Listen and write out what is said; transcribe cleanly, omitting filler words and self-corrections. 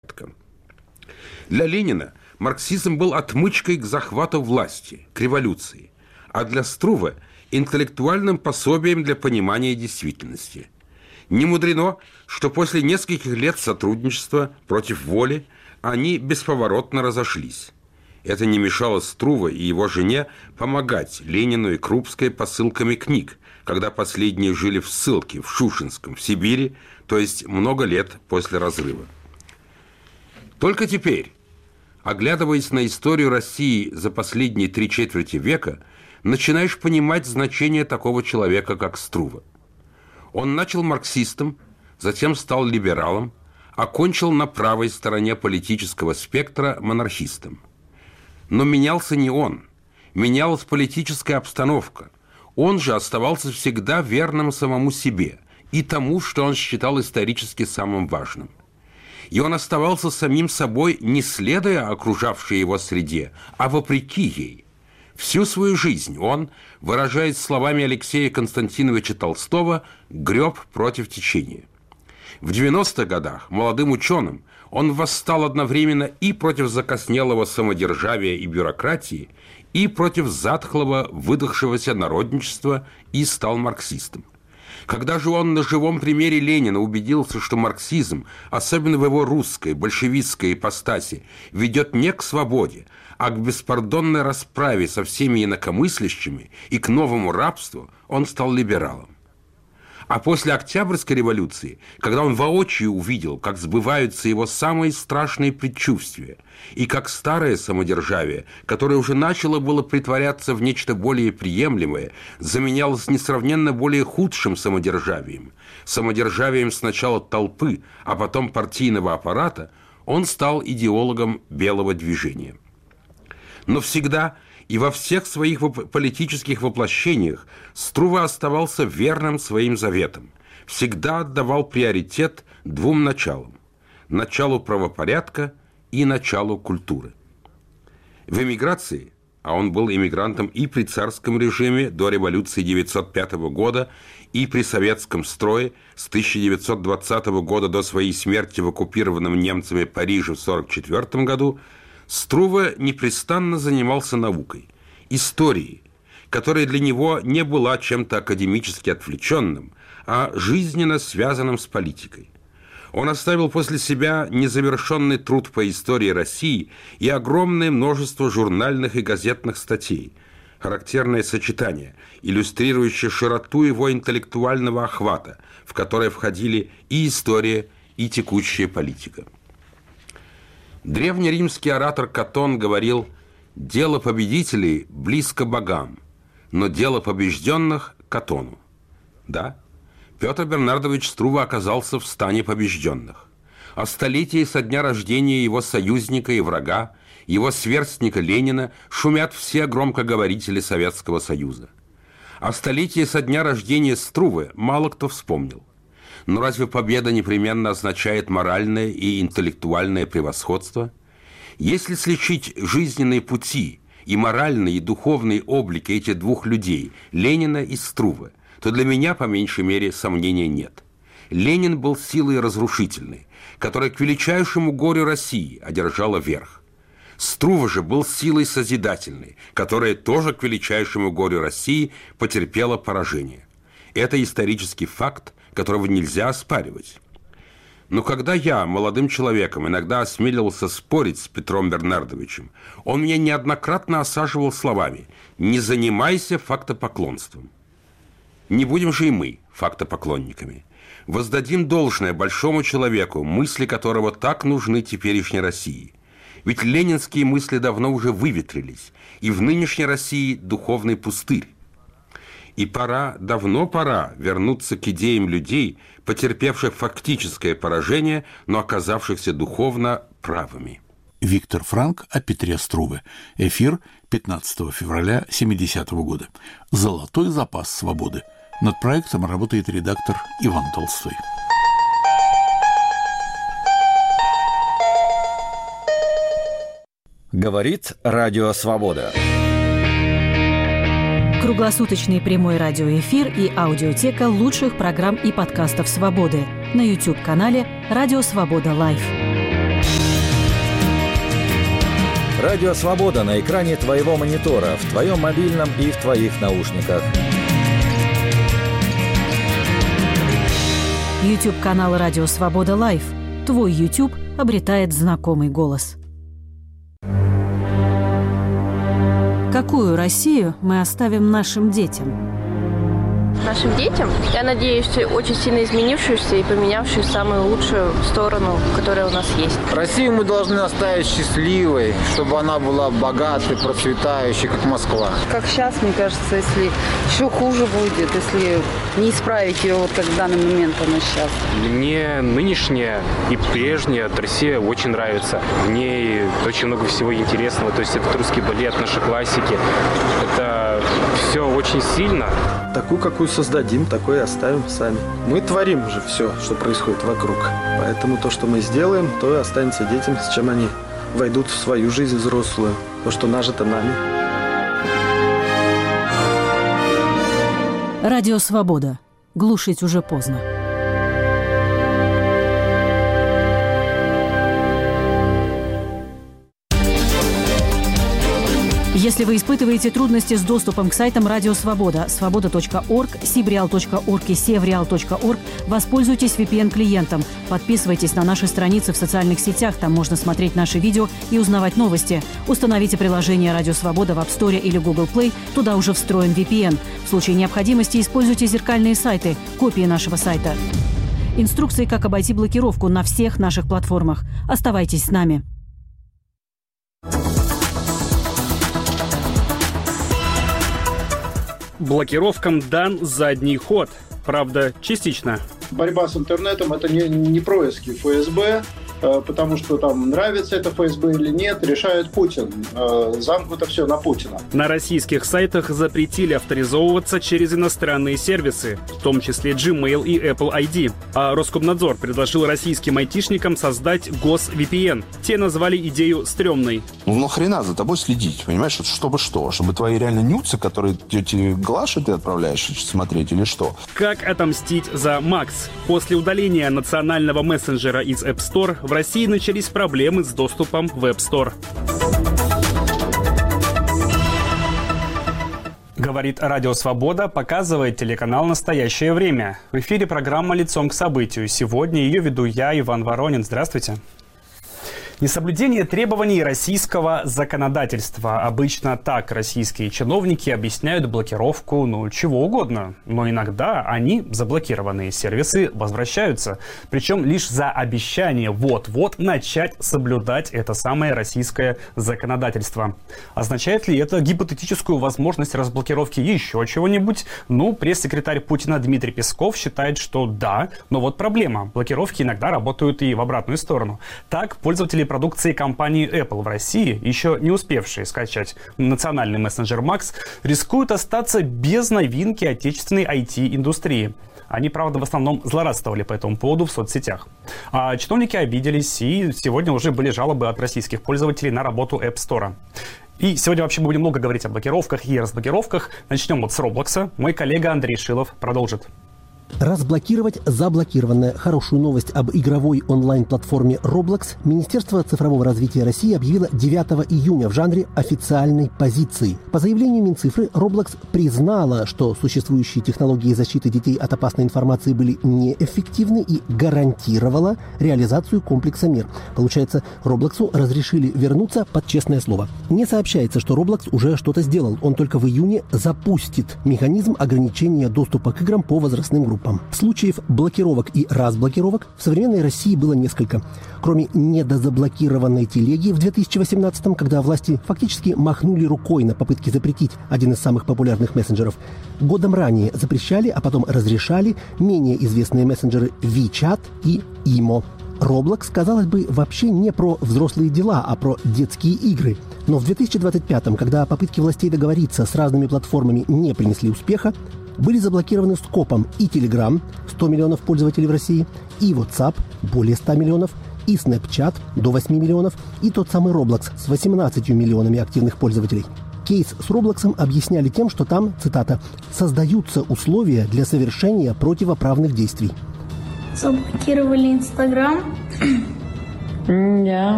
Для Ленина марксизм был отмычкой к захвату власти, к революции, а для Струве – интеллектуальным пособием для понимания действительности. Не мудрено, что после нескольких лет сотрудничества против воли они бесповоротно разошлись. Это не мешало Струве и его жене помогать Ленину и Крупской посылками книг, когда последние жили в ссылке в Шушинском, в Сибири, то есть много лет после разрыва. Только теперь, оглядываясь на историю России за последние 3/4 века, начинаешь понимать значение такого человека, как Струве. Он начал марксистом, затем стал либералом, окончил на правой стороне политического спектра монархистом. Но менялся не он, менялась политическая обстановка. Он же оставался всегда верным самому себе и тому, что он считал исторически самым важным. И он оставался самим собой, не следуя окружавшей его среде, а вопреки ей. Всю свою жизнь он, выражаясь словами Алексея Константиновича Толстого, греб против течения. В 90-х годах молодым ученым он восстал одновременно и против закоснелого самодержавия и бюрократии, и против затхлого, выдохшегося народничества, и стал марксистом. Когда же он на живом примере Ленина убедился, что марксизм, особенно в его русской, большевистской ипостаси, ведет не к свободе, а к беспардонной расправе со всеми инакомыслящими и к новому рабству, он стал либералом. А после Октябрьской революции, когда он воочию увидел, как сбываются его самые страшные предчувствия, и как старое самодержавие, которое уже начало было притворяться в нечто более приемлемое, заменялось несравненно более худшим самодержавием, самодержавием сначала толпы, а потом партийного аппарата, он стал идеологом белого движения. Но всегда и во всех своих политических воплощениях Струве оставался верным своим заветам, всегда отдавал приоритет двум началам – началу правопорядка и началу культуры. В эмиграции, а он был эмигрантом и при царском режиме до революции 1905 года, и при советском строе с 1920 года до своей смерти в оккупированном немцами Париже в 1944 году, Струве непрестанно занимался наукой, историей, которая для него не была чем-то академически отвлеченным, а жизненно связанным с политикой. Он оставил после себя незавершенный труд по истории России и огромное множество журнальных и газетных статей, характерное сочетание, иллюстрирующее широту его интеллектуального охвата, в которое входили и история, и текущая политика. Древнеримский оратор Катон говорил: «Дело победителей близко богам, но дело побежденных – Катону». Да, Петр Бернардович Струве оказался в стане побежденных. О столетии со дня рождения его союзника и врага, его сверстника Ленина, шумят все громкоговорители Советского Союза. О столетии со дня рождения Струве мало кто вспомнил. Но разве победа непременно означает моральное и интеллектуальное превосходство? Если сличить жизненные пути и моральные, и духовные облики этих двух людей, Ленина и Струве, то для меня, по меньшей мере, сомнения нет. Ленин был силой разрушительной, которая к величайшему горю России одержала верх. Струве же был силой созидательной, которая тоже к величайшему горю России потерпела поражение. Это исторический факт, которого нельзя оспаривать. Но когда я, молодым человеком, иногда осмеливался спорить с Петром Бернардовичем, он меня неоднократно осаживал словами: «Не занимайся фактопоклонством». Не будем же и мы фактопоклонниками. Воздадим должное большому человеку, мысли которого так нужны теперешней России. Ведь ленинские мысли давно уже выветрились, и в нынешней России духовный пустырь. И давно пора вернуться к идеям людей, потерпевших фактическое поражение, но оказавшихся духовно правыми. Виктор Франк о Петре Струве. Эфир 15 февраля 70-го года. «Золотой запас свободы». Над проектом работает редактор Иван Толстой. Говорит Радио Свобода. Круглосуточный прямой радиоэфир и аудиотека лучших программ и подкастов «Свободы» на YouTube-канале «Радио Свобода Лайв». Радио «Свобода» на экране твоего монитора, в твоем мобильном и в твоих наушниках. YouTube-канал «Радио Свобода Лайв». Твой YouTube обретает знакомый голос. Какую Россию мы оставим нашим детям? Нашим детям, я надеюсь, очень сильно изменившуюся и поменявшую в самую лучшую сторону, которая у нас есть. Россию мы должны оставить счастливой, чтобы она была богатой, процветающей, как Москва. Как сейчас, мне кажется, если еще хуже будет, если не исправить ее, вот как в данный момент она сейчас. Мне нынешняя и прежняя Россия очень нравится. В ней очень много всего интересного. То есть это русский балет, наши классики. Это все очень сильно. Такую, какую создадим, такой и оставим сами. Мы творим уже все, что происходит вокруг. Поэтому то, что мы сделаем, то и останется детям, с чем они войдут в свою жизнь взрослую. То, что нажито нами. Радио «Свобода». Глушить уже поздно. Если вы испытываете трудности с доступом к сайтам Радио Свобода, свобода.орг, sibreal.org и sevreal.org, воспользуйтесь VPN-клиентом. Подписывайтесь на наши страницы в социальных сетях, там можно смотреть наши видео и узнавать новости. Установите приложение Радио Свобода в App Store или Google Play, туда уже встроен VPN. В случае необходимости используйте зеркальные сайты, копии нашего сайта. Инструкции, как обойти блокировку на всех наших платформах. Оставайтесь с нами. Блокировкам дан задний ход. Правда, частично. Борьба с интернетом – это не происки ФСБ, потому что там нравится это ФСБ или нет, решает Путин. Замкнуто все на Путина. На российских сайтах запретили авторизовываться через иностранные сервисы, в том числе Gmail и Apple ID. А Роскомнадзор предложил российским айтишникам создать гос-VPN. Те назвали идею стрёмной. Ну нахрена за тобой следить, понимаешь? Чтобы что? Чтобы твои реально нюцы, которые тебе глаши ты отправляешь смотреть или что? Как отомстить за Макс? После удаления национального мессенджера из App Store в России начались проблемы с доступом в App Store. Говорит Радио Свобода, показывает телеканал «Настоящее время». В эфире программа «Лицом к событию». Сегодня ее веду я, Иван Воронин. Здравствуйте. Несоблюдение требований российского законодательства. Обычно так российские чиновники объясняют блокировку, чего угодно. Но иногда они, заблокированные сервисы, возвращаются. Причем лишь за обещание вот-вот начать соблюдать это самое российское законодательство. Означает ли это гипотетическую возможность разблокировки еще чего-нибудь? Пресс-секретарь Путина Дмитрий Песков считает, что да. Но вот проблема. Блокировки иногда работают и в обратную сторону. Так, пользователи продукции компании Apple в России, еще не успевшие скачать национальный мессенджер Макс, рискуют остаться без новинки отечественной IT-индустрии. Они, правда, в основном злорадствовали по этому поводу в соцсетях. А чиновники обиделись, и сегодня уже были жалобы от российских пользователей на работу App Store. И сегодня вообще мы будем много говорить о блокировках и разблокировках. Начнем с Роблокса. Мой коллега Андрей Шилов продолжит. Разблокировать заблокированное. Хорошую новость об игровой онлайн-платформе Roblox Министерство цифрового развития России объявило 9 июня в жанре официальной позиции. По заявлению Минцифры, Roblox признала, что существующие технологии защиты детей от опасной информации были неэффективны и гарантировала реализацию комплекса мер. Получается, Роблоксу разрешили вернуться под честное слово. Не сообщается, что Roblox уже что-то сделал. Он только в июне запустит механизм ограничения доступа к играм по возрастным группам. Случаев блокировок и разблокировок в современной России было несколько. Кроме недозаблокированной телеги в 2018-м, когда власти фактически махнули рукой на попытки запретить один из самых популярных мессенджеров, годом ранее запрещали, а потом разрешали менее известные мессенджеры WeChat и Imo. Roblox, казалось бы, вообще не про взрослые дела, а про детские игры. Но в 2025-м, когда попытки властей договориться с разными платформами не принесли успеха, были заблокированы скопом и Telegram, 100 миллионов пользователей в России, и WhatsApp, более 100 миллионов, и Snapchat, до 8 миллионов, и тот самый Roblox с 18 миллионами активных пользователей. Кейс с Роблоксом объясняли тем, что там, цитата, «создаются условия для совершения противоправных действий». Заблокировали Инстаграм. Да.